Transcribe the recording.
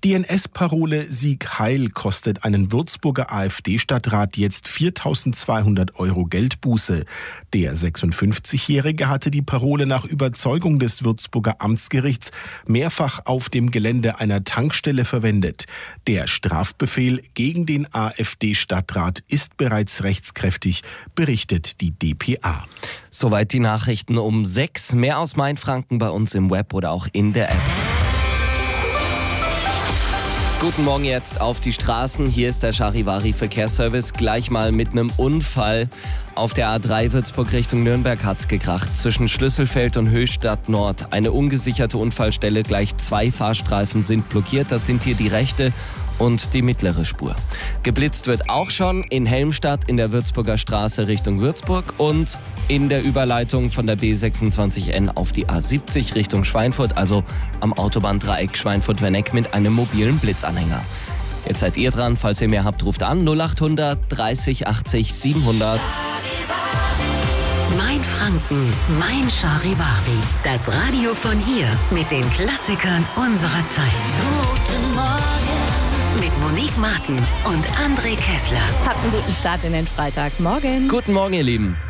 Die NS-Parole Sieg Heil kostet einen Würzburger AfD-Stadtrat jetzt 4.200 € Geldbuße. Der 56-Jährige hatte die Parole nach Überzeugung des Würzburger Amtsgerichts mehrfach auf dem Gelände einer Tankstelle verwendet. Der Strafbefehl gegen den AfD-Stadtrat ist bereits rechtskräftig, berichtet die dpa. Soweit die Nachrichten um 6. Mehr aus Mainfranken bei uns im Web oder auch in der App. Guten Morgen jetzt auf die Straßen. Hier ist der Charivari Verkehrsservice. Gleich mal mit einem Unfall. Auf der A3 Würzburg Richtung Nürnberg hat's gekracht. Zwischen Schlüsselfeld und Höchstadt Nord. Eine ungesicherte Unfallstelle. Gleich 2 Fahrstreifen sind blockiert. Das sind hier die rechte und die mittlere Spur. Geblitzt wird auch schon in Helmstadt in der Würzburger Straße Richtung Würzburg und in der Überleitung von der B26N auf die A70 Richtung Schweinfurt, also am Autobahndreieck Schweinfurt-Werneck mit einem mobilen Blitzanhänger. Jetzt seid ihr dran, falls ihr mehr habt, ruft an 0800 30 80 700. Mainfranken, mein Charivari. Das Radio von hier mit den Klassikern unserer Zeit. Guten Morgen. Mit Monique Martin und André Kessler. Habt einen guten Start in den Freitag. Morgen. Guten Morgen, ihr Lieben.